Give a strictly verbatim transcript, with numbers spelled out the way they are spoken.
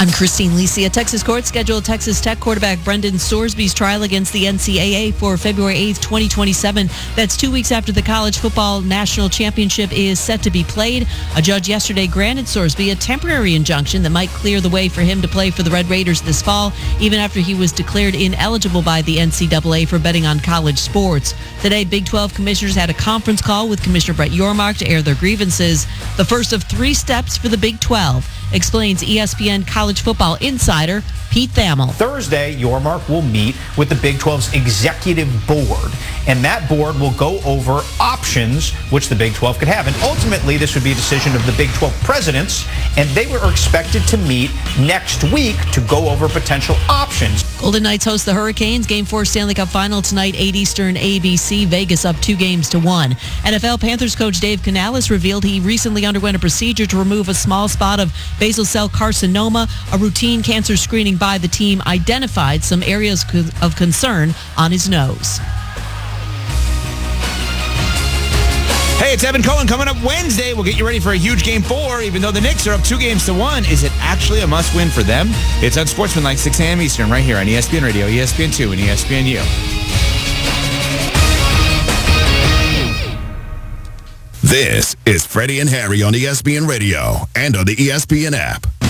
I'm Christine Lisi. A Texas court scheduled Texas Tech quarterback Brendan Sorsby's trial against the N C double A for February eighth, twenty twenty-seven. That's two weeks after the College Football National Championship is set to be played. A judge yesterday granted Sorsby a temporary injunction that might clear the way for him to play for the Red Raiders this fall, even after he was declared ineligible by the N C double A for betting on college sports. Today, Big twelve commissioners had a conference call with Commissioner Brett Yormark to air their grievances. The first of three steps for the Big twelve, explains E S P N college football insider Pete Thamel. Thursday, Yormark will meet with the Big twelve's executive board, and that board will go over options which the Big twelve could have. And ultimately, this would be a decision of the Big twelve presidents, and they were expected to meet next week to go over potential options. Golden Knights host the Hurricanes. Game four Stanley Cup Final tonight, eight Eastern, A B C. Vegas up two games to one. N F L Panthers coach Dave Canales revealed he recently underwent a procedure to remove a small spot of basal cell carcinoma. A routine cancer screening by the team identified some areas of concern on his nose. Hey, it's Evan Cohen. Coming up Wednesday, we'll get you ready for a huge game four. Even though the Knicks are up two games to one, is it actually a must-win for them? It's on Sportsmanlike, six a.m. Eastern, right here on E S P N Radio, E S P N two, and E S P N U. This is Freddie and Harry on E S P N Radio and on the E S P N app.